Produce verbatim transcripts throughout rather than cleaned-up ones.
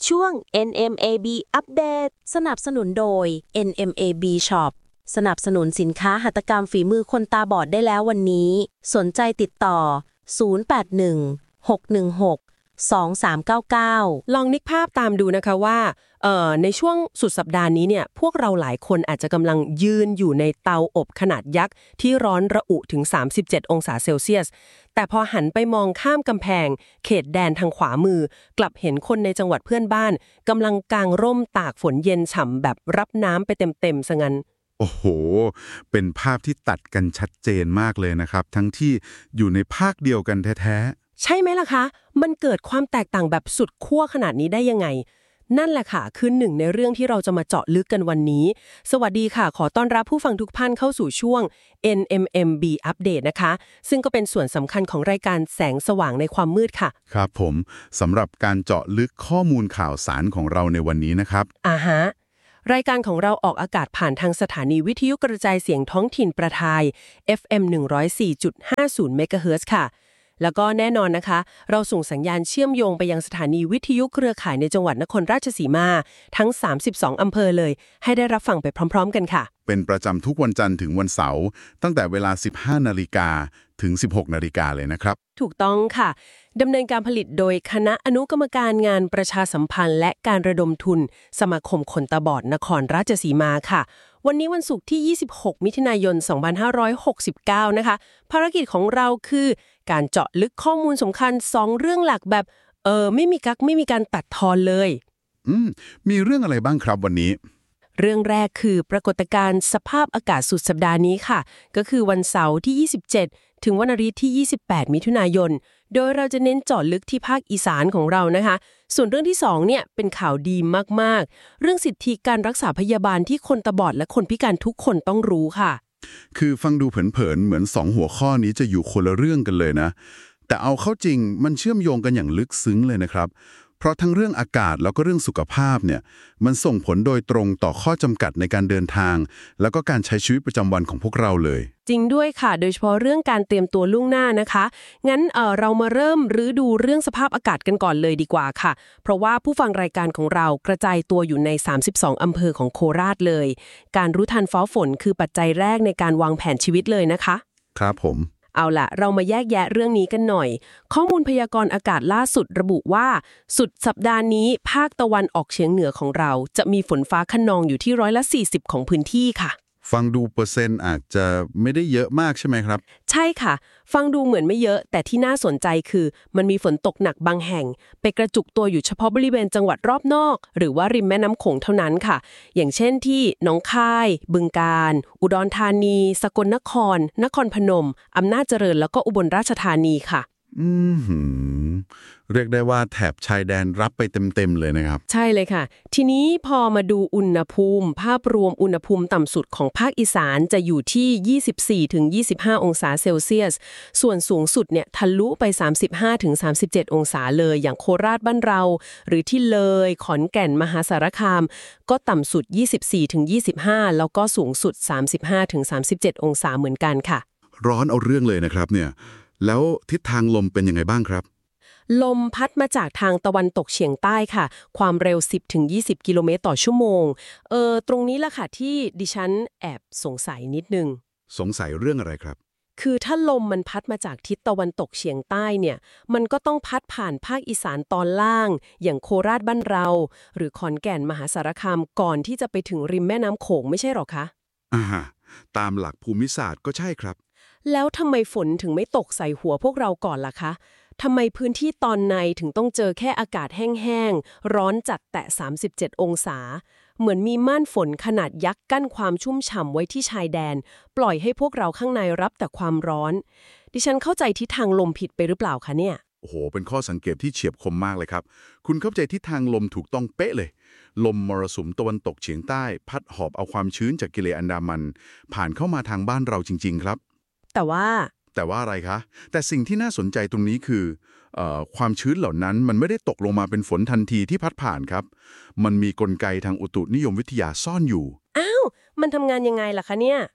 ช่วง เอ็น เอ็ม เอ บี อัปเดตสนับสนุนโดย เอ็น เอ็ม เอ บี Shop สนับสนุนสินค้าหัตถกรรมฝีมือคนตาบอดได้แล้ววันนี้สนใจติดต่อศูนย์ แปด หนึ่ง หก หนึ่ง หก สอง สาม เก้า เก้าลองนึกภาพตามดูนะคะว่าเอ่อในช่วงสุดสัปดาห์นี้เนี่ยพวกเราหลายคนอาจจะกำลังยืนอยู่ในเตาอบขนาดยักษ์ที่ร้อนระอุถึงสามสิบเจ็ดองศาเซลเซียสแต่พอหันไปมองข้ามกำแพงเขตแดนทางขวามือกลับเห็นคนในจังหวัดเพื่อนบ้านกำลังกางร่มตากฝนเย็นฉ่ำแบบรับน้ำไปเต็มๆซะงั้นโอ้โหเป็นภาพที่ตัดกันชัดเจนมากเลยนะครับทั้งที่อยู่ในภาคเดียวกันแท้ๆใช่ไหมล่ะคะมันเกิดความแตกต่างแบบสุดขั้วขนาดนี้ได้ยังไงนั่นแหละค่ะคือหนึ่งในเรื่องที่เราจะมาเจาะลึกกันวันนี้สวัสดีค่ะขอต้อนรับผู้ฟังทุกท่านเข้าสู่ช่วง เอ็น เอ็ม เอ็ม บี Update นะคะซึ่งก็เป็นส่วนสำคัญของรายการแสงสว่างในความมืดค่ะครับผมสำหรับการเจาะลึกข้อมูลข่าวสารของเราในวันนี้นะครับอ่าฮะรายการของเราออกอากาศผ่านทางสถานีวิทยุกระจายเสียงท้องถิ่นประทาย เอฟ เอ็ม หนึ่งร้อยสี่จุดห้าศูนย์ เมกะเฮิรตซ์ค่ะแล้วก็แน่นอนนะคะเราส่งสัญญาณเชื่อมโยงไปยังสถานีวิทยุเครือข่ายในจังหวัดนครราชสีมาทั้งสามสิบสองอำเภอเลยให้ได้รับฟังไปพร้อมๆกันค่ะเป็นประจำทุกวันจันทร์ถึงวันเสาร์ตั้งแต่เวลา สิบห้านาฬิกา ถึง สิบหกนาฬิกาเลยนะครับถูกต้องค่ะดำเนินการผลิตโดยคณะอนุกรรมการงานประชาสัมพันธ์และการระดมทุนสมาคมคนตาบอดนครราชสีมาค่ะวันนี้วันศุกร์ที่ยี่สิบหกมิถุนายนสองพันห้าร้อยหกสิบเก้านะคะภารกิจของเราคือการเจาะลึกข้อมูลสำคัญสองเรื่องหลักแบบเออไม่มีกักไม่มีการตัดทอนเลยอืมมีเรื่องอะไรบ้างครับวันนี้เรื่องแรกคือปรากฏการณ์สภาพอากาศสุดสัปดาห์นี้ค่ะก็คือวันเสาร์ที่ยี่สิบเจ็ดถึงวันอาทิตย์ที่ยี่สิบแปดมิถุนายนโดยเราจะเน้นเจาะลึกที่ภาคอีสานของเรานะคะส่วนเรื่องที่สองเนี่ยเป็นข่าวดีมากๆเรื่องสิทธิการรักษาพยาบาลที่คนตาบอดและคนพิการทุกคนต้องรู้ค่ะคือฟังดูเผินๆเหมือนสองหัวข้อนี้จะอยู่คนละเรื่องกันเลยนะแต่เอาเข้าจริงมันเชื่อมโยงกันอย่างลึกซึ้งเลยนะครับเพราะทั้งเรื่องอากาศแล้วก็เรื่องสุขภาพเนี่ยมันส่งผลโดยตรงต่อข้อจำกัดในการเดินทางแล้วก็การใช้ชีวิตประจำวันของพวกเราเลยจริงด้วยค่ะโดยเฉพาะเรื่องการเตรียมตัวล่วงหน้านะคะงั้นเอ่อเรามาเริ่มรื้อดูเรื่องสภาพอากาศกันก่อนเลยดีกว่าค่ะเพราะว่าผู้ฟังรายการของเรากระจายตัวอยู่ในสามสิบสองอำเภอของโคราชเลยการรู้ทันฟ้าฝนคือปัจจัยแรกในการวางแผนชีวิตเลยนะคะครับผมเอาล่ะเรามาแยกแยะเรื่องนี้กันหน่อยข้อมูลพยากรณ์อากาศล่าสุดระบุว่าสุดสัปดาห์นี้ภาคตะวันออกเฉียงเหนือของเราจะมีฝนฟ้าคะนองอยู่ที่ร้อยละสี่สิบของพื้นที่ค่ะฟังดูเปอร์เซ็นต์อาจจะไม่ได้เยอะมากใช่ไหมครับใช่ค่ะฟังดูเหมือนไม่เยอะแต่ที่น่าสนใจคือมันมีฝนตกหนักบางแห่งไปกระจุกตัวอยู่เฉพาะบริเวณจังหวัดรอบนอกหรือว่าริมแม่น้ำโขงเท่านั้นค่ะอย่างเช่นที่หนองคายบึงกาฬอุดรธานีสกลนครนครพนมอำนาจเจริญแล้วก็อุบลราชธานีค่ะอืมเรียกได้ว่าแถบชายแดนรับไปเต็มๆเลยนะครับใช่เลยค่ะทีนี้พอมาดูอุณหภูมิภาพรวมอุณหภูมิต่ำสุดของภาคอีสานจะอยู่ที่ ยี่สิบสี่ถึงยี่สิบห้า องศาเซลเซียสส่วนสูงสุดเนี่ยทะลุไป สามสิบห้าถึงสามสิบเจ็ด องศาเลยอย่างโคราชบ้านเราหรือที่เลยขอนแก่นมหาสารคามก็ต่ำสุด ยี่สิบสี่ถึงยี่สิบห้า แล้วก็สูงสุด สามสิบห้าถึงสามสิบเจ็ด องศาเหมือนกันค่ะร้อนเอาเรื่องเลยนะครับเนี่ยแล้วทิศทางลมเป็นยังไงบ้างครับลมพัดมาจากทางตะวันตกเฉียงใต้ค่ะความเร็ว สิบถึงยี่สิบ กิโลเมตรต่อชั่วโมงเออตรงนี้ล่ะค่ะที่ดิฉันแอบสงสัยนิดนึงสงสัยเรื่องอะไรครับคือถ้าลมมันพัดมาจากทิศตะวันตกเฉียงใต้เนี่ยมันก็ต้องพัดผ่านภาคอีสานตอนล่างอย่างโคราชบ้านเราหรือขอนแก่นมหาสารคามก่อนที่จะไปถึงริมแม่น้ำโขงไม่ใช่หรอคะอ่าตามหลักภูมิศาสตร์ก็ใช่ครับแล้วทำไมฝนถึงไม่ตกใส่หัวพวกเราก่อนล่ะคะทำไมพื้นที่ตอนในถึงต้องเจอแค่อากาศแห้งๆร้อนจัดแตะสามสิบเจ็ดองศาเหมือนมีม่านฝนขนาดยักษ์กั้นความชุ่มฉ่ำไว้ที่ชายแดนปล่อยให้พวกเราข้างในรับแต่ความร้อนดิฉันเข้าใจทิศทางลมผิดไปหรือเปล่าคะเนี่ยโอ้โหเป็นข้อสังเกตที่เฉียบคมมากเลยครับคุณเข้าใจทิศทางลมถูกต้องเป๊ะเลยลมมรสุมตะวันตกเฉียงใต้พัดหอบเอาความชื้นจากทะเลอันดามันผ่านเข้ามาทางบ้านเราจริงๆครับแต่ว่าแต่ว่าอะไรคะแต่สิ่งที่น่าสนใจตรงนี้คือเอ่อความชื้นเหล่านั้นมันไม่ได้ตกลงมาเป็นฝนทันทีที่พัดผ่านครับมันมีกลไกทางอุตุนิยมวิทยาซ่อนอยู่อ้าวมันทำงานยังไงล่ะคะเนี่ย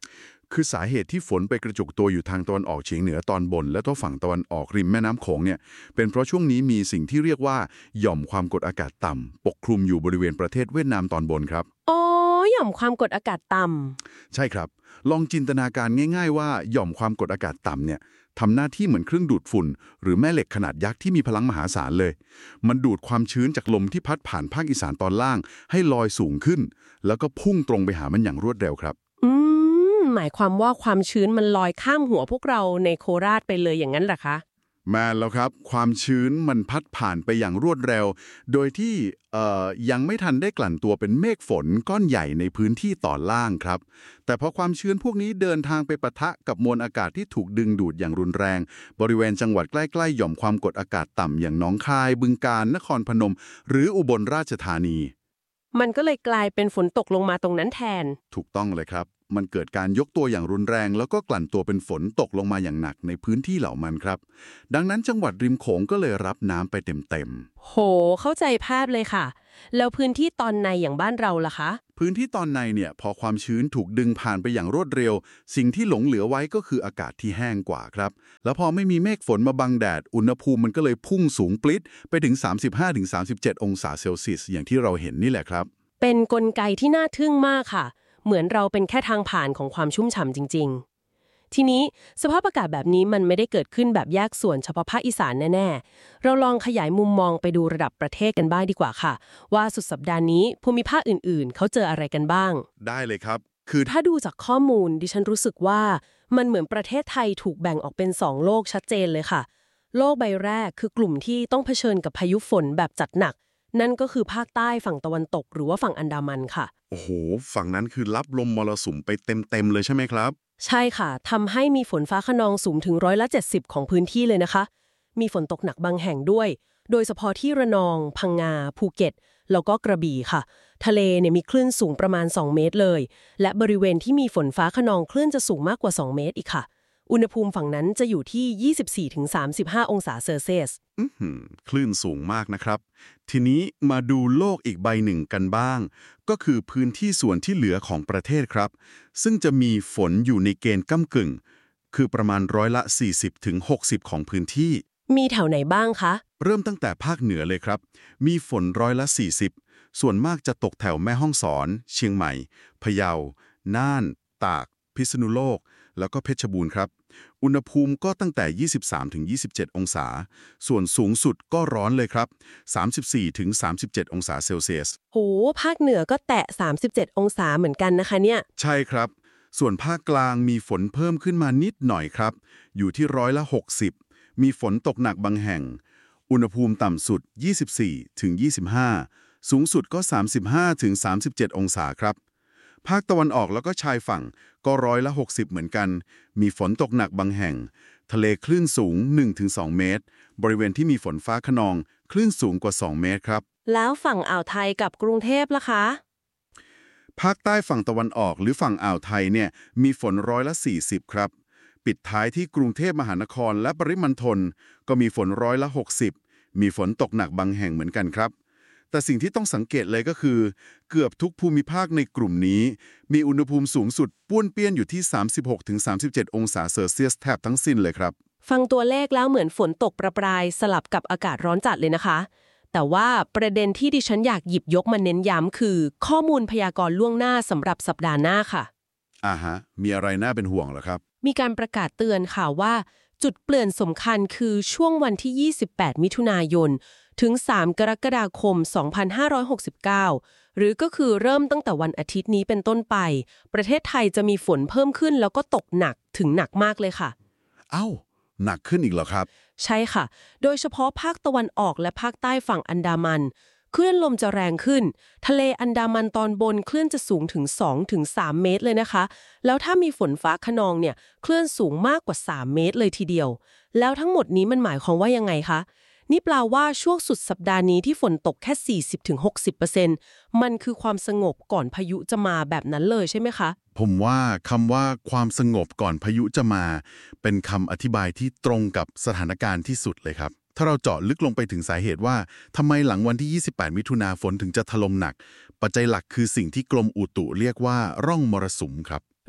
คือสาเหตุที่ฝนไปกระจุกตัวอยู่ทางตะวันออกเฉียงเหนือตอนบนและตัวฝั่งตะวันออกริมแม่น้ำโขงเนี่ยเป็นเพราะช่วงนี้มีสิ่งที่เรียกว่าหย่อมความกดอากาศต่ำปกคลุมอยู่บริเวณประเทศเวียดนามตอนบนครับอ๋อหย่อมความกดอากาศต่ำใช่ครับลองจินตนาการง่ายๆว่าหย่อมความกดอากาศต่ำเนี่ยทำหน้าที่เหมือนเครื่องดูดฝุ่นหรือแม่เหล็กขนาดยักษ์ที่มีพลังมหาศาลเลยมันดูดความชื้นจากลมที่พัดผ่านภาคอีสานตอนล่างให้ลอยสูงขึ้นแล้วก็พุ่งตรงไปหามันอย่างรวดเร็วครับอืมหมายความว่าความชื้นมันลอยข้ามหัวพวกเราในโคราชไปเลยอย่างนั้นเหรอคะแม่นแล้วครับความชื้นมันพัดผ่านไปอย่างรวดเร็วโดยที่เอ่อยังไม่ทันได้กลั่นตัวเป็นเมฆฝนก้อนใหญ่ในพื้นที่ตอนล่างครับแต่พอความชื้นพวกนี้เดินทางไปปะทะกับมวลอากาศที่ถูกดึงดูดอย่างรุนแรงบริเวณจังหวัดใกล้ๆหย่อมความกดอากาศต่ำอย่างหนองคายบึงกาฬนครพนมหรืออุบลราชธานีมันก็เลยกลายเป็นฝนตกลงมาตรงนั้นแทนถูกต้องเลยครับมันเกิดการยกตัวอย่างรุนแรงแล้วก็กลั่นตัวเป็นฝนตกลงมาอย่างหนักในพื้นที่เหล่ามันครับดังนั้นจังหวัดริมโขงก็เลยรับน้ำไปเต็มๆโหเข้าใจภาพเลยค่ะแล้วพื้นที่ตอนในอย่างบ้านเราล่ะคะพื้นที่ตอนในเนี่ยพอความชื้นถูกดึงผ่านไปอย่างรวดเร็วสิ่งที่หลงเหลือไว้ก็คืออากาศที่แห้งกว่าครับแล้วพอไม่มีเมฆฝนมาบังแดดอุณหภูมิมันก็เลยพุ่งสูงปลิดไปถึง สามสิบห้าถึงสามสิบเจ็ด องศาเซลเซียสอย่างที่เราเห็นนี่แหละครับเป็นกลไกที่น่าทึ่งมากค่ะเหมือนเราเป็นแค่ทางผ่านของความชุ่มฉ่ำจริงๆทีนี้สภาพอากาศแบบนี้มันไม่ได้เกิดขึ้นแบบแยกส่วนเฉพาะภาคอีสานแน่ๆเราลองขยายมุมมองไปดูระดับประเทศกันบ้างดีกว่าค่ะว่าสุดสัปดาห์นี้ภูมิภาคอื่นๆเขาเจออะไรกันบ้างได้เลยครับคือถ้าดูจากข้อมูลดิฉันรู้สึกว่ามันเหมือนประเทศไทยถูกแบ่งออกเป็นสองโลกชัดเจนเลยค่ะโลกใบแรกคือกลุ่มที่ต้องเผชิญกับพายุฝนแบบจัดหนักนั่นก็คือภาคใต้ฝั่งตะวันตกหรือว่าฝั่งอันดามันค่ะโอ้โหฝั่งนั้นคือรับลมมรสุมไปเต็มๆเลยใช่ไหมครับใช่ค่ะทำให้มีฝนฟ้าคะนองสูงถึงร้อยละเจ็ดสิบของพื้นที่เลยนะคะมีฝนตกหนักบางแห่งด้วยโดยเฉพาะที่ระนองพังงาภูเก็ตแล้วก็กระบี่ค่ะทะเลเนี่ยมีคลื่นสูงประมาณสองเมตรเลยและบริเวณที่มีฝนฟ้าคะนองคลื่นจะสูงมากกว่าสองเมตรอีกค่ะอุณหภูมิฝั่งนั้นจะอยู่ที่ ยี่สิบสี่ถึงสามสิบห้า องศาเซลเซียสอื้อหือคลื่นสูงมากนะครับทีนี้มาดูโลกอีกใบหนึ่งกันบ้างก็คือพื้นที่ส่วนที่เหลือของประเทศครับซึ่งจะมีฝนอยู่ในเกณฑ์ก้ำกึ่งคือประมาณร้อยละ สี่สิบถึงหกสิบ ของพื้นที่มีแถวไหนบ้างคะเริ่มตั้งแต่ภาคเหนือเลยครับมีฝนร้อยละ สี่สิบส่วนมากจะตกแถวแม่ฮ่องสอนเชียงใหม่พะเยาน่านตากพิษณุโลกแล้วก็เพชรบูรณ์ครับอุณหภูมิก็ตั้งแต่ ยี่สิบสามถึงยี่สิบเจ็ด องศาส่วนสูงสุดก็ร้อนเลยครับ สามสิบสี่ถึงสามสิบเจ็ด องศาเซลเซียสโหภาคเหนือก็แตะสามสิบเจ็ดองศาเหมือนกันนะคะเนี่ยใช่ครับส่วนภาคกลางมีฝนเพิ่มขึ้นมานิดหน่อยครับอยู่ที่ร้อยละหกสิบมีฝนตกหนักบางแห่งอุณหภูมิต่ำสุด ยี่สิบสี่ถึงยี่สิบห้า สูงสุดก็ สามสิบห้าถึงสามสิบเจ็ด องศาครับภาคตะวันออกแล้วก็ชายฝั่งก็ร้อยละหกสิบเหมือนกันมีฝนตกหนักบางแห่งทะเลคลื่นสูง หนึ่งถึงสอง เมตรบริเวณที่มีฝนฟ้าคะนองคลื่นสูงกว่าสองเมตรครับแล้วฝั่งอ่าวไทยกับกรุงเทพล่ะคะภาคใต้ฝั่งตะวันออกหรือฝั่งอ่าวไทยเนี่ยมีฝนร้อยละสี่สิบครับปิดท้ายที่กรุงเทพมหานครและปริมณฑลก็มีฝนร้อยละหกสิบมีฝนตกหนักบางแห่งเหมือนกันครับแต่สิ่งที่ต้องสังเกตเลยก็คือเกือบทุกภูมิภาคในกลุ่มนี้มีอุณหภูมิสูงสุดป้วนเปี้ยนอยู่ที่ สามสิบหกถึงสามสิบเจ็ด องศาเซลเซียสแทบทั้งสิ้นเลยครับฟังตัวเลขแล้วเหมือนฝนตกประปรายสลับกับอากาศร้อนจัดเลยนะคะแต่ว่าประเด็นที่ดิฉันอยากหยิบยกมาเน้นย้ำคือข้อมูลพยากรณ์ล่วงหน้าสำหรับสัปดาห์หน้าค่ะอ่าฮะมีอะไรน่าเป็นห่วงเหรอครับมีการประกาศเตือนค่ะว่าจุดเปลี่ยนสำคัญคือช่วงวันที่ ยี่สิบแปด มิถุนายนถึง สาม กรกฎาคม สองพันห้าร้อยหกสิบเก้า หรือก็คือเริ่มตั้งแต่วันอาทิตย์นี้เป็นต้นไปประเทศไทยจะมีฝนเพิ่มขึ้นแล้วก็ตกหนักถึงหนักมากเลยค่ะเอ้าหนักขึ้นอีกเหรอครับใช่ค่ะโดยเฉพาะภาคตะวันออกและภาคใต้ฝั่งอันดามันคลื่นลมจะแรงขึ้นทะเลอันดามันตอนบนคลื่นจะสูงถึง สองถึงสาม เมตรเลยนะคะแล้วถ้ามีฝนฟ้าคะนองเนี่ยคลื่นสูงมากกว่าสามเมตรเลยทีเดียวแล้วทั้งหมดนี้มันหมายความว่ายังไงคะนี่แปลว่าช่วงสุดสัปดาห์นี้ที่ฝนตกแค่ สี่สิบถึงหกสิบเปอร์เซ็นต์ มันคือความสงบก่อนพายุจะมาแบบนั้นเลยใช่ไหมคะผมว่าคำว่าความสงบก่อนพายุจะมาเป็นคำอธิบายที่ตรงกับสถานการณ์ที่สุดเลยครับถ้าเราเจาะลึกลงไปถึงสาเหตุว่าทำไมหลังวันที่ยี่สิบแปดมิถุนาฝนถึงจะถล่มหนักปัจจัยหลักคือสิ่งที่กรมอุตุเรียกว่าร่องมรสุมครับ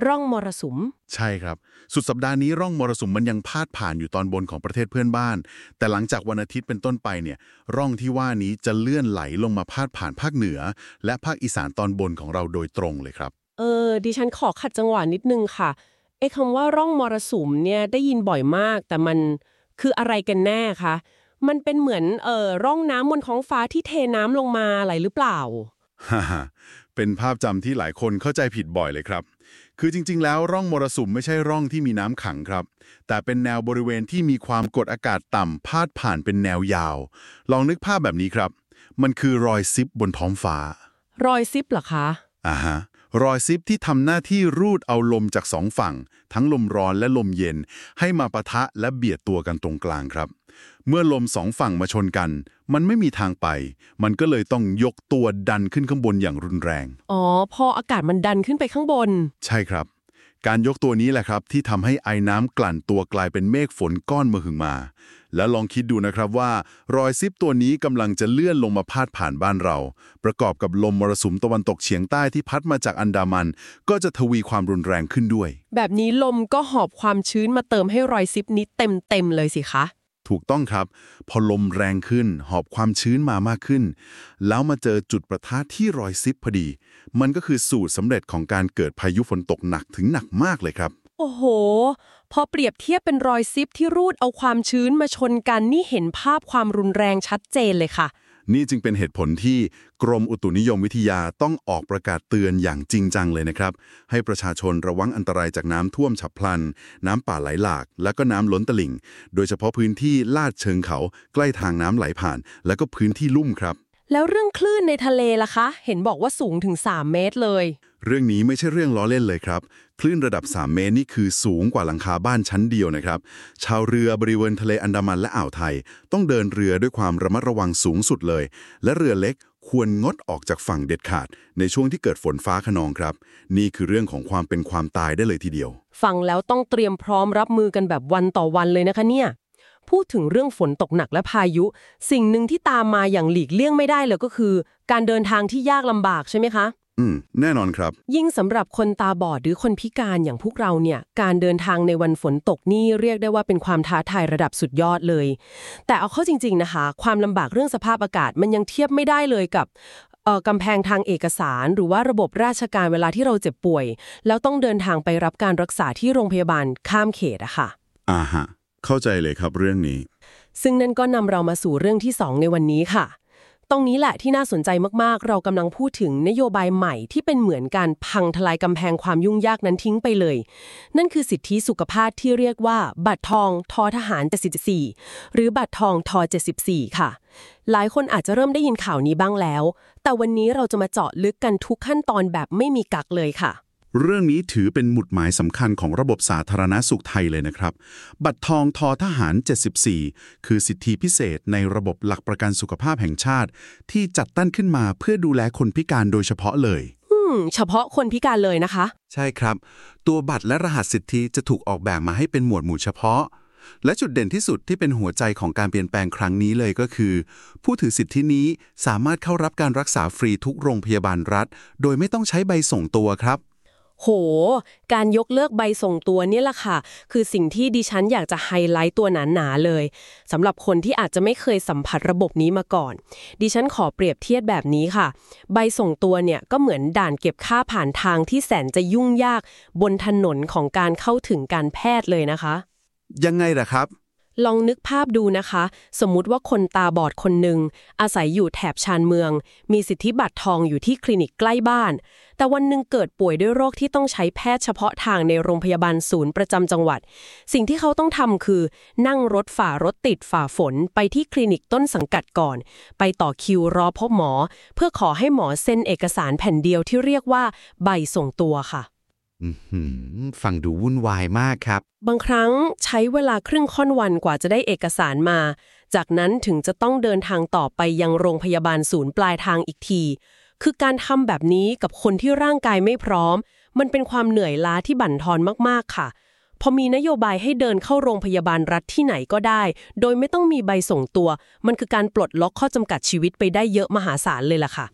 ร่องมรสุมใช่ครับสุดสัปดาห์นี้ร่องมรสุมมันยังพาดผ่านอยู่ตอนบนของประเทศเพื่อนบ้านแต่หลังจากวันอาทิตย์เป็นต้นไปเนี่ยร่องที่ว่านี้จะเลื่อนไหลลงมาพาดผ่านภาคเหนือและภาคอีสานตอนบนของเราโดยตรงเลยครับเออดิฉันขอขัดจังหวะนิดนึงค่ะไอ้คำว่าร่องมรสุมเนี่ยได้ยินบ่อยมากแต่มันคืออะไรกันแน่คะมันเป็นเหมือนเอ่อร่องน้ำบนท้องฟ้าที่เทน้ำลงมาอะไรหรือเปล่าฮ่าฮ่าเป็นภาพจำที่หลายคนเข้าใจผิดบ่อยเลยครับคือจริงๆแล้วร่องมรสุมไม่ใช่ร่องที่มีน้ำขังครับแต่เป็นแนวบริเวณที่มีความกดอากาศต่ำพาดผ่านเป็นแนวยาวลองนึกภาพแบบนี้ครับมันคือรอยซิปบนท้องฟ้ารอยซิปเหรอคะอ่าฮะรอยซิปที่ทำหน้าที่รูดเอาลมจากสองฝั่งทั้งลมร้อนและลมเย็นให้มาปะทะและเบียดตัวกันตรงกลางครับเมื่อลมสองฝั่งมาชนกันมันไม่มีทางไปมันก็เลยต้องยกตัวดันขึ้นข้างบนอย่างรุนแรงอ๋อพออากาศมันดันขึ้นไปข้างบนใช่ครับการยกตัวนี้แหละครับที่ทำให้ไอน้ำกลั่นตัวกลายเป็นเมฆฝนก้อนมหึมาแล้วลองคิดดูนะครับว่ารอยซิปตัวนี้กำลังจะเลื่อนลงมาพาดผ่านบ้านเราประกอบกับลมมรสุมตะวันตกเฉียงใต้ที่พัดมาจากอันดามันก็จะทวีความรุนแรงขึ้นด้วยแบบนี้ลมก็หอบความชื้นมาเติมให้รอยซิปนี้เต็มๆเลยสิคะถูกต้องครับพอลมแรงขึ้นหอบความชื้นมามากขึ้นแล้วมาเจอจุดประทะที่รอยซิปพอดีมันก็คือสูตรสำเร็จของการเกิดพายุฝนตกหนักถึงหนักมากเลยครับโอ้โหพอเปรียบเทียบเป็นรอยซิปที่รูดเอาความชื้นมาชนกันนี่เห็นภาพความรุนแรงชัดเจนเลยค่ะนี่จึงเป็นเหตุผลที่กรมอุตุนิยมวิทยาต้องออกประกาศเตือนอย่างจริงจังเลยนะครับให้ประชาชนระวังอันตรายจากน้ำท่วมฉับพลันน้ำป่าไหลหลากและก็น้ำล้นตลิ่งโดยเฉพาะพื้นที่ลาดเชิงเขาใกล้ทางน้ำไหลผ่านและก็พื้นที่ลุ่มครับแล้วเรื่องคลื่นในทะเลล่ะคะเห็นบอกว่าสูงถึงสามเมตรเลยเรื่องนี้ไม่ใช่เรื่องล้อเล่นเลยครับคลื่นระดับสามเมตรนี่คือสูงกว่าหลังคาบ้านชั้นเดียวนะครับชาวเรือบริเวณทะเลอันดามันและอ่าวไทยต้องเดินเรือด้วยความระมัดระวังสูงสุดเลยและเรือเล็กควรงดออกจากฝั่งเด็ดขาดในช่วงที่เกิดฝนฟ้าคะนองครับนี่คือเรื่องของความเป็นความตายได้เลยทีเดียวฟังแล้วต้องเตรียมพร้อมรับมือกันแบบวันต่อวันเลยนะคะเนี่ยพูดถึงเรื่องฝนตกหนักและพายุสิ่งหนึ่งที่ตามมาอย่างหลีกเลี่ยงไม่ได้เลยก็คือการเดินทางที่ยากลำบากใช่ไหมคะอืมแน่นอนครับยิ่งสำหรับคนตาบอดหรือคนพิการอย่างพวกเราเนี่ยการเดินทางในวันฝนตกนี่เรียกได้ว่าเป็นความท้าทายระดับสุดยอดเลยแต่เอาเข้าจริงๆนะคะความลำบากเรื่องสภาพอากาศมันยังเทียบไม่ได้เลยกับเอ่อกำแพงทางเอกสารหรือว่าระบบราชการเวลาที่เราเจ็บป่วยแล้วต้องเดินทางไปรับการรักษาที่โรงพยาบาลข้ามเขตอะค่ะอ่าฮะเข้าใจเลยครับเรื่องนี้ซึ่งนั่นก็นำเรามาสู่เรื่องที่สองในวันนี้ค่ะตรงนี้แหละที่น่าสนใจมากๆเรากำลังพูดถึงนโยบายใหม่ที่เป็นเหมือนการพังทลายกำแพงความยุ่งยากนั้นทิ้งไปเลยนั่นคือสิทธิสุขภาพที่เรียกว่าบัตรทองทอทหารเจ็ดสิบสี่หรือบัตรทองทอเจ็ดสิบสี่ค่ะหลายคนอาจจะเริ่มได้ยินข่าวนี้บ้างแล้วแต่วันนี้เราจะมาเจาะลึกกันทุกขั้นตอนแบบไม่มีกักเลยค่ะเรื่องนี้ถือเป็นหมุดหมายสำคัญของระบบสาธารณสุขไทยเลยนะครับบัตรทองทอทหารเจ็ดสิบสี่คือสิทธิพิเศษในระบบหลักประกันสุขภาพแห่งชาติที่จัดตั้งขึ้นมาเพื่อดูแลคนพิการโดยเฉพาะเลยอืมเฉพาะคนพิการเลยนะคะใช่ครับตัวบัตรและรหัสสิทธิจะถูกออกแบบมาให้เป็นหมวดหมู่เฉพาะและจุดเด่นที่สุดที่เป็นหัวใจของการเปลี่ยนแปลงครั้งนี้เลยก็คือผู้ถือสิทธินี้สามารถเข้ารับการรักษาฟรีทุกโรงพยาบาลรัฐโดยไม่ต้องใช้ใบส่งตัวครับโหการยกเลิกใบส่งตัวนี่แหละค่ะคือสิ่งที่ดิฉันอยากจะไฮไลท์ตัวหนาๆเลยสำหรับคนที่อาจจะไม่เคยสัมผัสระบบนี้มาก่อนดิฉันขอเปรียบเทียบแบบนี้ค่ะใบส่งตัวเนี่ยก็เหมือนด่านเก็บค่าผ่านทางที่แสนจะยุ่งยากบนถนนของการเข้าถึงการแพทย์เลยนะคะยังไงล่ะครับลองนึกภาพดูนะคะสมมุติว่าคนตาบอดคนหนึ่งอาศัยอยู่แถบชานเมืองมีสิทธิบัตรทองอยู่ที่คลินิกใกล้บ้านแต่วันหนึ่งเกิดป่วยด้วยโรคที่ต้องใช้แพทย์เฉพาะทางในโรงพยาบาลศูนย์ประจำจังหวัดสิ่งที่เขาต้องทำคือนั่งรถฝ่ารถติดฝ่าฝนไปที่คลินิกต้นสังกัดก่อนไปต่อคิวรอพบหมอเพื่อขอให้หมอเซ็นเอกสารแผ่นเดียวที่เรียกว่าใบส่งตัวค่ะฟังดูวุ่นวายมากครับบางครั้งใช้เวลาครึ่งค่อนวันกว่าจะได้เอกสารมาจากนั้นถึงจะต้องเดินทางต่อไปยังโรงพยาบาลศูนย์ปลายทางอีกทีคือการทำแบบนี้กับคนที่ร่างกายไม่พร้อมมันเป็นความเหนื่อยล้าที่บั่นทอนมากๆค่ะพอมีนโยบายให้เดินเข้าโรงพยาบาลรัฐที่ไหนก็ได้โดยไม่ต้องมีใบส่งตัวมันคือการปลดล็อกข้อจำกัดชีวิตไปได้เยอะมหาศาลเลยล่ะค่ะ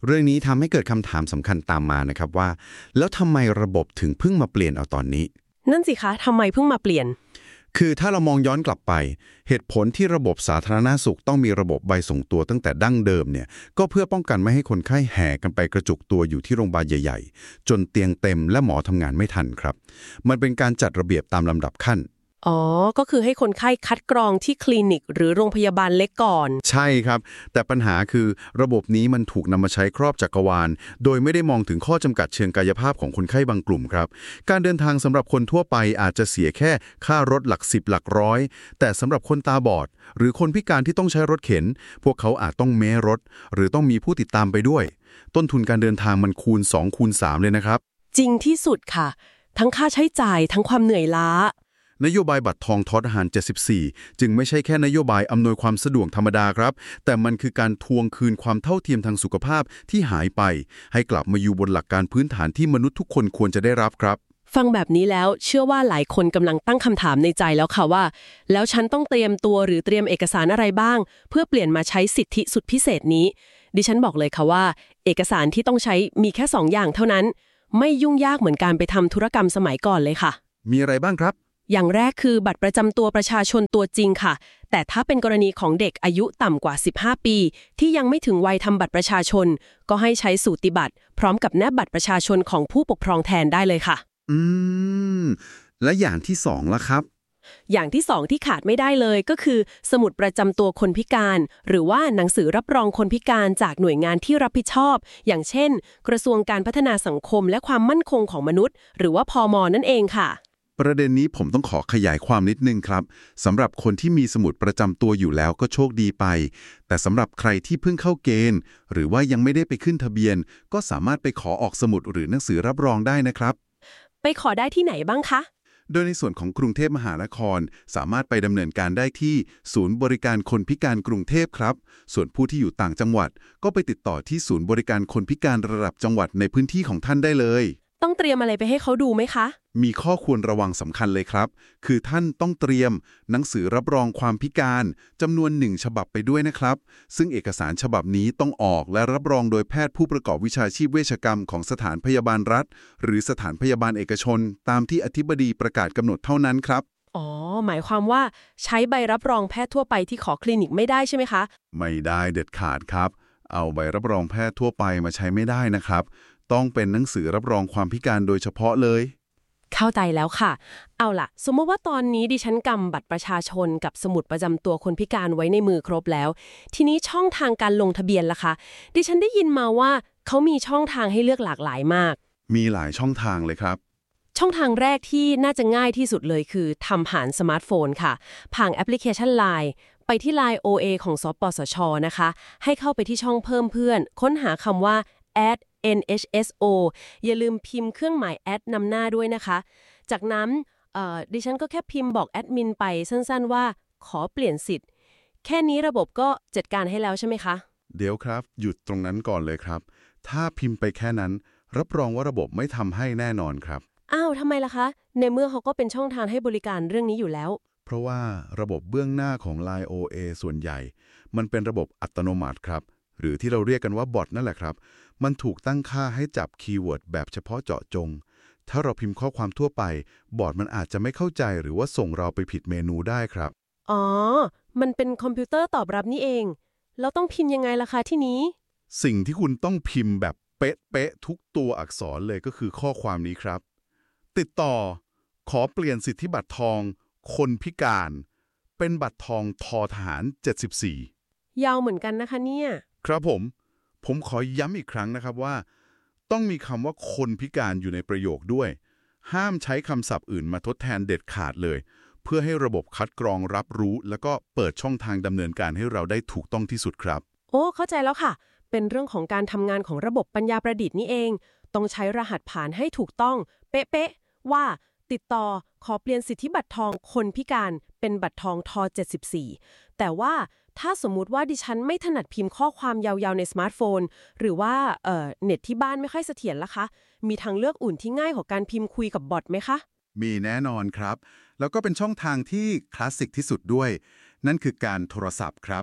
เรื่องนี้ทำให้เกิดคำถามสำคัญตามมานะครับว่าแล้วทำไมระบบถึงเพิ่งมาเปลี่ยนเอาตอนนี้นั่นสิคะทำไมเพิ่งมาเปลี่ยนคือถ้าเรามองย้อนกลับไปเหตุผลที่ระบบสาธารณสุขต้องมีระบบใบส่งตัวตั้งแต่ดั้งเดิมเนี่ยก็เพื่อป้องกันไม่ให้คนไข้แห่กันไปกระจุกตัวอยู่ที่โรงพยาบาลใหญ่ๆจนเตียงเต็มและหมอทำงานไม่ทันครับมันเป็นการจัดระเบียบตามลำดับขั้นอ๋อก็คือให้คนไข้คัดกรองที่คลินิกหรือโรงพยาบาลเล็กก่อนใช่ครับแต่ปัญหาคือระบบนี้มันถูกนำมาใช้ครอบจักรวาลโดยไม่ได้มองถึงข้อจำกัดเชิงกายภาพของคนไข้บางกลุ่มครับการเดินทางสำหรับคนทั่วไปอาจจะเสียแค่ค่ารถหลักสิบหลักร้อยแต่สำหรับคนตาบอดหรือคนพิการที่ต้องใช้รถเข็นพวกเขาอาจต้องเมรถหรือต้องมีผู้ติดตามไปด้วยต้นทุนการเดินทางมันคูณสองคูณสามเลยนะครับจริงที่สุดค่ะทั้งค่าใช้จ่ายทั้งความเหนื่อยล้านโยบายบัตรทองทอทหารเจ็ดสิบสี่จึงไม่ใช่แค่นโยบายอำนวยความสะดวกธรรมดาครับแต่มันคือการทวงคืนความเท่าเทียมทางสุขภาพที่หายไปให้กลับมาอยู่บนหลักการพื้นฐานที่มนุษย์ทุกคนควรจะได้รับครับฟังแบบนี้แล้วเชื่อว่าหลายคนกำลังตั้งคำถามในใจแล้วค่ะว่าแล้วฉันต้องเตรียมตัวหรือเตรียมเอกสารอะไรบ้างเพื่อเปลี่ยนมาใช้สิทธิสุดพิเศษนี้ดิฉันบอกเลยค่ะว่าเอกสารที่ต้องใช้มีแค่สองอย่างเท่านั้นไม่ยุ่งยากเหมือนการไปทำธุรกรรมสมัยก่อนเลยค่ะมีอะไรบ้างครับอย่างแรกคือบัตรประจำตัวประชาชนตัวจริงค่ะแต่ถ้าเป็นกรณีของเด็กอายุต่ำกว่าสิบห้าปีที่ยังไม่ถึงวัยทำบัตรประชาชนก็ให้ใช้สูติบัตรพร้อมกับแนบบัตรประชาชนของผู้ปกครองแทนได้เลยค่ะอืมและอย่างที่สองล่ะครับอย่างที่สองที่ขาดไม่ได้เลยก็คือสมุดประจำตัวคนพิการหรือว่าหนังสือรับรองคนพิการจากหน่วยงานที่รับผิดชอบอย่างเช่นกระทรวงการพัฒนาสังคมและความมั่นคงของมนุษย์หรือว่าพม.นั่นเองค่ะประเด็นนี้ผมต้องขอขยายความนิดนึงครับสำหรับคนที่มีสมุดประจำตัวอยู่แล้วก็โชคดีไปแต่สำหรับใครที่เพิ่งเข้าเกณฑ์หรือว่ายังไม่ได้ไปขึ้นทะเบียนก็สามารถไปขอออกสมุดหรือหนังสือรับรองได้นะครับไปขอได้ที่ไหนบ้างคะโดยในส่วนของกรุงเทพมหานครสามารถไปดำเนินการได้ที่ศูนย์บริการคนพิการกรุงเทพครับส่วนผู้ที่อยู่ต่างจังหวัดก็ไปติดต่อที่ศูนย์บริการคนพิการระดับจังหวัดในพื้นที่ของท่านได้เลยต้องเตรียมอะไรไปให้เขาดูไหมคะมีข้อควรระวังสำคัญเลยครับคือท่านต้องเตรียมหนังสือรับรองความพิการจำนวนหนึ่งฉบับไปด้วยนะครับซึ่งเอกสารฉบับนี้ต้องออกและรับรองโดยแพทย์ผู้ประกอบวิชาชีพเวชกรรมของสถานพยาบาลรัฐหรือสถานพยาบาลเอกชนตามที่อธิบดีประกาศกำหนดเท่านั้นครับอ๋อหมายความว่าใช้ใบรับรองแพทย์ทั่วไปที่ขอคลินิกไม่ได้ใช่ไหมคะไม่ได้เด็ดขาดครับเอาใบรับรองแพทย์ทั่วไปมาใช้ไม่ได้นะครับต้องเป็นหนังสือรับรองความพิการโดยเฉพาะเลยเข้าใจแล้วค่ะเอาล่ะสมมติว่าตอนนี้ดิฉันกำบัตรประชาชนกับสมุดประจำตัวคนพิการไว้ในมือครบแล้วทีนี้ช่องทางการลงทะเบียนล่ะคะดิฉันได้ยินมาว่าเขามีช่องทางให้เลือกหลากหลายมากมีหลายช่องทางเลยครับช่องทางแรกที่น่าจะง่ายที่สุดเลยคือทำผ่านสมาร์ทโฟนค่ะผ่านแอปพลิเคชัน ไลน์ ไปที่ ไลน์ โอ เอ ของสปสช.นะคะให้เข้าไปที่ช่องเพิ่มเพื่อนค้นหาคำว่า แอด เอ็น เอช เอส โอ อย่าลืมพิมพ์เครื่องหมายแอดนำหน้าด้วยนะคะจากนั้นดิฉันก็แค่พิมพ์บอกแอดมินไปสั้นๆว่าขอเปลี่ยนสิทธิ์แค่นี้ระบบก็จัดการให้แล้วใช่ไหมคะเดี๋ยวครับหยุดตรงนั้นก่อนเลยครับถ้าพิมพ์ไปแค่นั้นรับรองว่าระบบไม่ทำให้แน่นอนครับอ้าวทำไมล่ะคะในเมื่อเขาก็เป็นช่องทางให้บริการเรื่องนี้อยู่แล้วเพราะว่าระบบเบื้องหน้าของ ไลน์ โอ เอ ส่วนใหญ่มันเป็นระบบอัตโนมัติครับหรือที่เราเรียกกันว่าบอทนั่นแหละครับมันถูกตั้งค่าให้จับคีย์เวิร์ดแบบเฉพาะเจาะจงถ้าเราพิมพ์ข้อความทั่วไปบอทมันอาจจะไม่เข้าใจหรือว่าส่งเราไปผิดเมนูได้ครับอ๋อมันเป็นคอมพิวเตอร์ตอบรับนี่เองแล้วต้องพิมพ์ยังไงล่ะคะที่นี้สิ่งที่คุณต้องพิมพ์แบบเป๊ะๆทุกตัวอักษรเลยก็คือข้อความนี้ครับติดต่อขอเปลี่ยนสิทธิบัตรทองคนพิการเป็นบัตรทองทอทหารเจ็ดสิบสี่ยาวเหมือนกันนะคะเนี่ยครับผมผมขอย้ำอีกครั้งนะครับว่าต้องมีคำว่าคนพิการอยู่ในประโยคด้วยห้ามใช้คำศัพท์อื่นมาทดแทนเด็ดขาดเลยเพื่อให้ระบบคัดกรองรับรู้แล้วก็เปิดช่องทางดำเนินการให้เราได้ถูกต้องที่สุดครับโอ้เข้าใจแล้วค่ะเป็นเรื่องของการทำงานของระบบปัญญาประดิษฐ์นี่เองต้องใช้รหัสผ่านให้ถูกต้องเป๊ะๆว่าติดต่อขอเปลี่ยนสิทธิบัตรทองคนพิการเป็นบัตรทองทอเจ็ดสิบสี่แต่ว่าถ้าสมมุติว่าดิฉันไม่ถนัดพิมพ์ข้อความยาวๆในสมาร์ทโฟนหรือว่าเอ่อเน็ตที่บ้านไม่ค่อยเสถียรล่ะคะมีทางเลือกอื่นที่ง่ายกว่าการพิมพ์คุยกับบอทไหมคะมีแน่นอนครับแล้วก็เป็นช่องทางที่คลาสสิกที่สุดด้วยนั่นคือการโทรศัพท์ครับ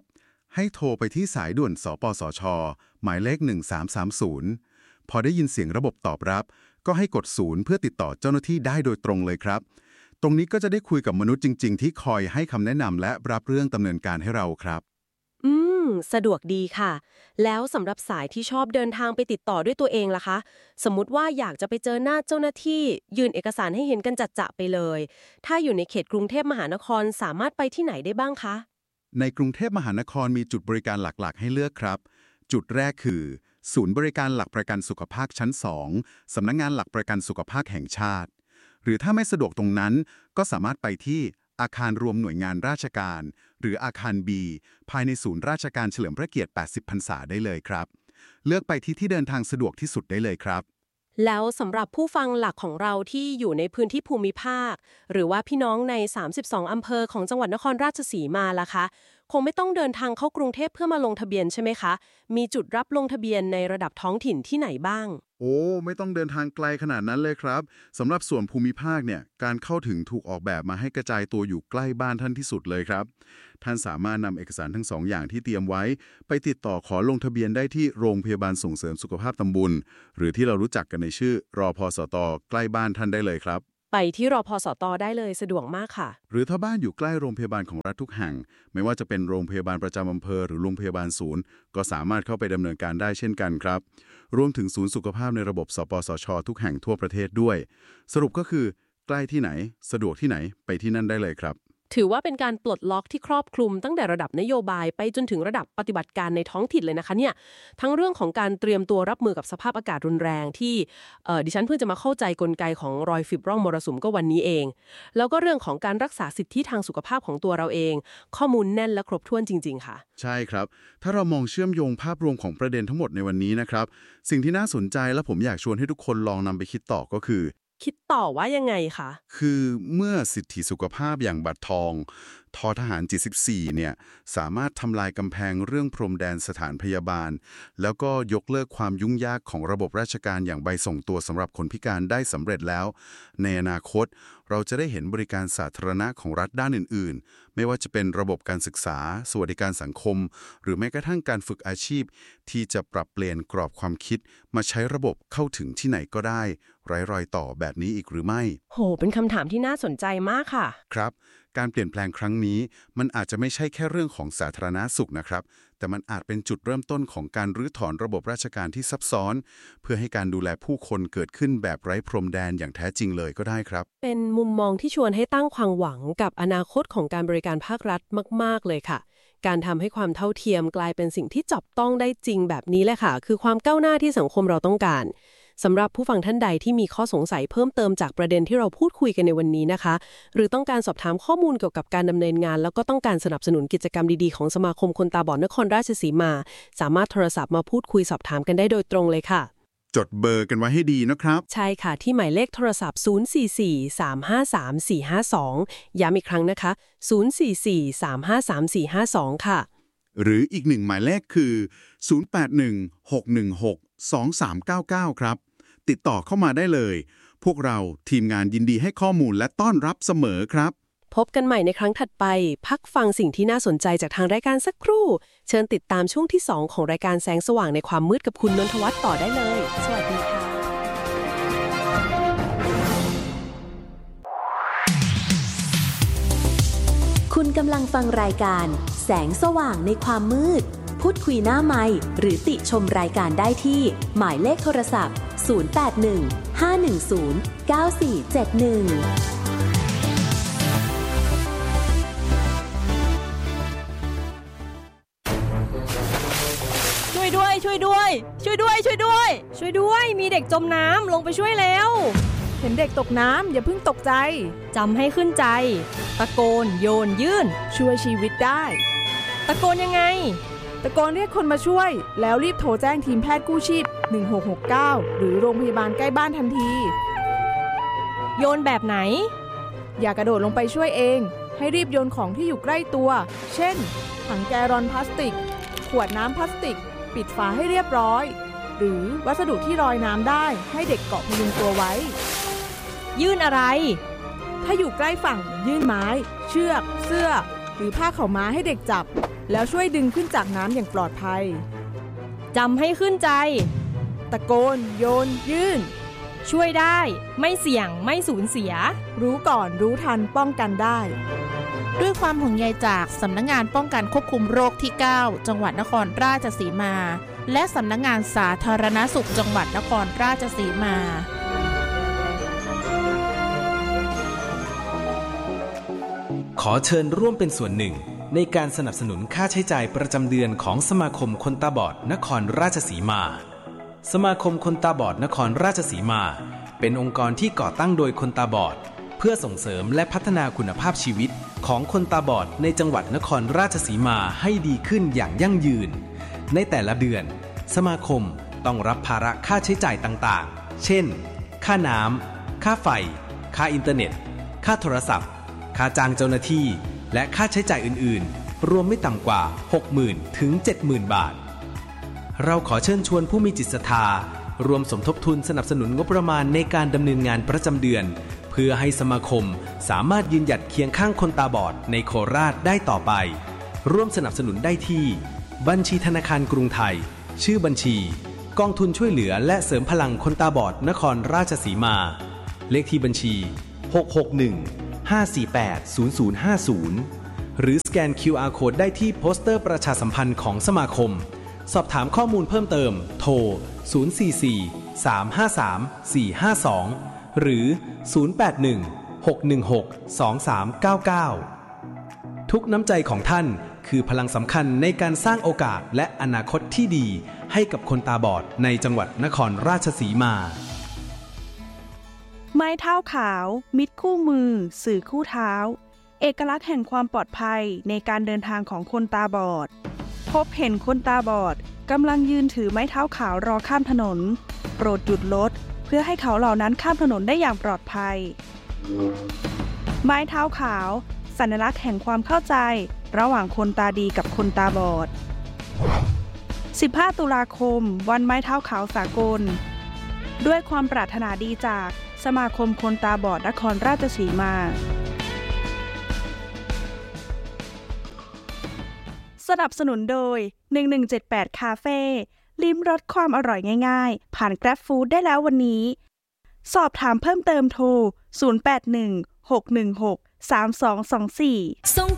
ให้โทรไปที่สายด่วนสปสช.หมายเลขหนึ่งสามสามศูนย์พอได้ยินเสียงระบบตอบรับก็ให้กดศูนย์เพื่อติดต่อเจ้าหน้าที่ได้โดยตรงเลยครับตรงนี้ก็จะได้คุยกับมนุษย์จริงๆที่คอยให้คำแนะนำและรับเรื่องดำเนินการให้เราครับอืมสะดวกดีค่ะแล้วสำหรับสายที่ชอบเดินทางไปติดต่อด้วยตัวเองล่ะคะสมมุติว่าอยากจะไปเจอหน้าเจ้าหน้าที่ยื่นเอกสารให้เห็นกันจัดๆไปเลยถ้าอยู่ในเขตกรุงเทพมหานครสามารถไปที่ไหนได้บ้างคะในกรุงเทพมหานครมีจุดบริการหลักๆให้เลือกครับจุดแรกคือศูนย์บริการหลักประกันสุขภาพชั้นสองสำนักงานหลักประกันสุขภาพแห่งชาติหรือถ้าไม่สะดวกตรงนั้นก็สามารถไปที่อาคารรวมหน่วยงานราชการหรืออาคาร B ภายในศูนย์ราชการเฉลิมพระเกียรติแปดสิบพรรษาได้เลยครับเลือกไปที่ที่เดินทางสะดวกที่สุดได้เลยครับแล้วสำหรับผู้ฟังหลักของเราที่อยู่ในพื้นที่ภูมิภาคหรือว่าพี่น้องในสามสิบสองอำเภอของจังหวัดนครราชสีมาล่ะคะคงไม่ต้องเดินทางเข้ากรุงเทพเพื่อมาลงทะเบียนใช่ไหมคะมีจุดรับลงทะเบียนในระดับท้องถิ่นที่ไหนบ้างโอ้ไม่ต้องเดินทางไกลขนาดนั้นเลยครับสำหรับส่วนภูมิภาคเนี่ยการเข้าถึงถูกออกแบบมาให้กระจายตัวอยู่ใกล้บ้านท่านที่สุดเลยครับท่านสามารถนำเอกสารทั้งสองอย่างที่เตรียมไว้ไปติดต่อขอลงทะเบียนได้ที่โรงพยาบาลส่งเสริมสุขภาพตำบลหรือที่เรารู้จักกันในชื่อรพสตใกล้บ้านท่านได้เลยครับไปที่รพสตได้เลยสะดวกมากค่ะหรือถ้าบ้านอยู่ใกล้โรงพยาบาลของรัฐทุกแห่งไม่ว่าจะเป็นโรงพยาบาลประจำอำเภอหรือโรงพยาบาลศูนย์ก็สามารถเข้าไปดำเนินการได้เช่นกันครับรวมถึงศูนย์สุขภาพในระบบสปสช.ทุกแห่งทั่วประเทศด้วยสรุปก็คือใกล้ที่ไหนสะดวกที่ไหนไปที่นั่นได้เลยครับถือว่าเป็นการปลดล็อกที่ครอบคลุมตั้งแต่ระดับนโยบายไปจนถึงระดับปฏิบัติการในท้องถิ่นเลยนะคะเนี่ยทั้งเรื่องของการเตรียมตัวรับมือกับสภาพอากาศรุนแรงที่เอ่อดิฉันเพิ่งจะมาเข้าใจกลไกของรอยฟิบร่องมรสุมก็วันนี้เองแล้วก็เรื่องของการรักษาสิทธิทางสุขภาพของตัวเราเองข้อมูลแน่นและครบถ้วนจริงๆค่ะใช่ครับถ้าเรามองเชื่อมโยงภาพรวมของประเด็นทั้งหมดในวันนี้นะครับสิ่งที่น่าสนใจและผมอยากชวนให้ทุกคนลองนำไปคิดต่อก็คือคิดต่อว่ายังไงคะคือเมื่อสิทธิสุขภาพอย่างบัตรทองททหารเจ็ดสิบสี่เนี่ยสามารถทำลายกำแพงเรื่องพรมแดนสถานพยาบาลแล้วก็ยกเลิกความยุ่งยากของระบบราชการอย่างใบส่งตัวสำหรับคนพิการได้สำเร็จแล้วในอนาคตเราจะได้เห็นบริการสาธารณะของรัฐด้านอื่นๆไม่ว่าจะเป็นระบบการศึกษาสวัสดิการสังคมหรือแม้กระทั่งการฝึกอาชีพที่จะปรับเปลี่ยนกรอบความคิดมาใช้ระบบเข้าถึงที่ไหนก็ได้ไร้รอยต่อแบบนี้อีกหรือไม่โหเป็นคำถามที่น่าสนใจมากค่ะครับการเปลี่ยนแปลงครั้งนี้มันอาจจะไม่ใช่แค่เรื่องของสาธารณสุขนะครับแต่มันอาจเป็นจุดเริ่มต้นของการรื้อถอนระบบราชการที่ซับซ้อนเพื่อให้การดูแลผู้คนเกิดขึ้นแบบไร้พรมแดนอย่างแท้จริงเลยก็ได้ครับเป็นมุมมองที่ชวนให้ตั้งความหวังกับอนาคตของการบริการภาครัฐมากๆเลยค่ะการทำให้ความเท่าเทียมกลายเป็นสิ่งที่จับต้องได้จริงแบบนี้แหละค่ะคือความก้าวหน้าที่สังคมเราต้องการสำหรับผู้ฟังท่านใดที่มีข้อสงสัยเพิ่มเติมจากประเด็นที่เราพูดคุยกันในวันนี้นะคะหรือต้องการสอบถามข้อมูลเกี่ยวกับการดำเนินงานแล้วก็ต้องการสนับสนุนกิจกรรมดีๆของสมาคมคนตาบอดนครราชสีมาสามารถโทรศัพท์มาพูดคุยสอบถามกันได้โดยตรงเลยค่ะจดเบอร์กันไว้ให้ดีนะครับใช่ค่ะที่หมายเลขโทรศัพท์ศูนย์ สี่ สี่ สาม ห้า สาม สี่ ห้า สองย้ำอีกครั้งนะคะศูนย์ สี่ สี่ สาม ห้า สาม สี่ ห้า สองค่ะหรืออีกหนึ่งหมายเลขคือศูนย์ แปด หนึ่ง หก หนึ่ง หก สอง สาม เก้า เก้าครับติดต่อเข้ามาได้เลยพวกเราทีมงานยินดีให้ข้อมูลและต้อนรับเสมอครับพบกันใหม่ในครั้งถัดไปพักฟังสิ่งที่น่าสนใจจากทางรายการสักครู่เชิญติดตามช่วงที่สองของรายการแสงสว่างในความมืดกับคุณนนทวัฒน์ต่อได้เลยสวัสดีค่ะคุณกำลังฟังรายการแสงสว่างในความมืดพูดคุยหน้าไมค์หรือติชมรายการได้ที่หมายเลขโทรศัพท์ศูนย์ แปด หนึ่ง ห้า หนึ่ง ศูนย์ เก้า สี่ เจ็ด หนึ่งช่วยด้วยช่วยด้วยช่วยด้วยช่วยด้วยช่วยด้วยมีเด็กจมน้ำลงไปช่วยแล้วเห็นเด็กตกน้ำอย่าเพิ่งตกใจจำให้ขึ้นใจตะโกนโยนยื่นช่วยชีวิตได้ตะโกนยังไงตะโกนเรียกคนมาช่วยแล้วรีบโทรแจ้งทีมแพทย์กู้ชีพหนึ่งหกหกเก้าหรือโรงพยาบาลใกล้บ้านทันทีโยนแบบไหนอย่ากระโดดลงไปช่วยเองให้รีบโยนของที่อยู่ใกล้ตัวเช่นถังแกลลอนพลาสติกขวดน้ำพลาสติกปิดฝาให้เรียบร้อยหรือวัสดุที่ลอยน้ำได้ให้เด็กเกาะพยุงตัวไว้ยื่นอะไรถ้าอยู่ใกล้ฝั่งยื่นไม้เชือกเสื้อหรือผ้าขาวม้าให้เด็กจับแล้วช่วยดึงขึ้นจากน้ำอย่างปลอดภัยจำให้ขึ้นใจตะโกนโยนยื่นช่วยได้ไม่เสี่ยงไม่สูญเสียรู้ก่อนรู้ทันป้องกันได้ด้วยความห่วงใยจากสำนักงานป้องกันควบคุมโรคที่เก้าจังหวัดนครราชสีมาและสำนักงานสาธารณสุขจังหวัดนครราชสีมาขอเชิญร่วมเป็นส่วนหนึ่งในการสนับสนุนค่าใช้จ่ายประจำเดือนของสมาคมคนตาบอดนครราชสีมาสมาคมคนตาบอดนครราชสีมาเป็นองค์กรที่ก่อตั้งโดยคนตาบอดเพื่อส่งเสริมและพัฒนาคุณภาพชีวิตของคนตาบอดในจังหวัดนครราชสีมาให้ดีขึ้นอย่างยั่งยืนในแต่ละเดือนสมาคมต้องรับภาระค่าใช้จ่ายต่างๆเช่นค่าน้ำค่าไฟค่าอินเทอร์เน็ตค่าโทรศัพท์ค่าจ้างเจ้าหน้าที่และค่าใช้จ่ายอื่นๆรวมไม่ต่ำกว่า หกหมื่น ถึง เจ็ดหมื่น บาทเราขอเชิญชวนผู้มีจิตศรัทธารวมสมทบทุนสนับสนุนงบประมาณในการดำเนินงานประจำเดือนเพื่อให้สมาคมสามารถยืนหยัดเคียงข้างคนตาบอดในโคราชได้ต่อไปร่วมสนับสนุนได้ที่บัญชีธนาคารกรุงไทยชื่อบัญชีกองทุนช่วยเหลือและเสริมพลังคนตาบอดนครราชสีมาเลขที่บัญชีหก หก หนึ่ง ห้า สี่ แปด ศูนย์ ศูนย์ ห้า ศูนย์หรือสแกน คิว อาร์ Code ได้ที่โปสเตอร์ประชาสัมพันธ์ของสมาคมสอบถามข้อมูลเพิ่มเติมโทรศูนย์ สี่ สี่ สาม ห้า สาม สี่ ห้า สองหรือศูนย์ แปด หนึ่ง หก หนึ่ง หก สอง สาม เก้า เก้าทุกน้ำใจของท่านคือพลังสำคัญในการสร้างโอกาสและอนาคตที่ดีให้กับคนตาบอดในจังหวัดนครราชสีมาไม้เท้าขาวมิตรคู่มือสื่อคู่เท้าเอกลักษณ์แห่งความปลอดภัยในการเดินทางของคนตาบอดพบเห็นคนตาบอดกำลังยืนถือไม้เท้าขาวรอข้ามถนนโปรดหยุดรถเพื่อให้เขาเหล่านั้นข้ามถนนได้อย่างปลอดภัยไม้เท้าขาวสัญลักษณ์แห่งความเข้าใจระหว่างคนตาดีกับคนตาบอดสิบห้าตุลาคมวันไม้เท้าขาวสากลด้วยความปรารถนาดีจากสมาคมคนตาบอดนครราชสีมาสนับสนุนโดยหนึ่งหนึ่งเจ็ดแปดคาเฟ่ลิ้มรสความอร่อยง่ายๆผ่าน Grab Food ได้แล้ววันนี้สอบถามเพิ่มเติมโทรศูนย์ แปด หนึ่ง หก หนึ่ง หก สาม สอง สอง สี่สง